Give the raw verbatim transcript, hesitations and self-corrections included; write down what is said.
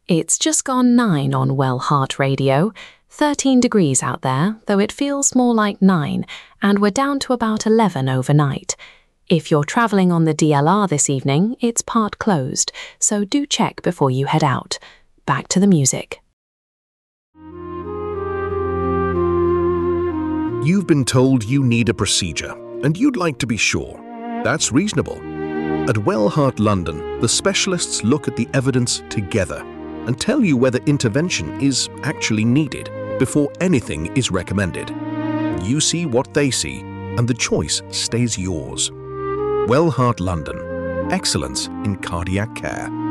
It's just gone nine on Well Heart Radio. thirteen degrees out there, though it feels more like nine, and we're down to about eleven overnight. If you're travelling on the D L R this evening, it's part closed, so do check before you head out. Back to the music. You've been told you need a procedure, and you'd like to be sure. That's reasonable. At Well Heart London, the specialists look at the evidence together and tell you whether intervention is actually needed before anything is recommended. You see what they see, and the choice stays yours. Well Heart London. Excellence in cardiac care.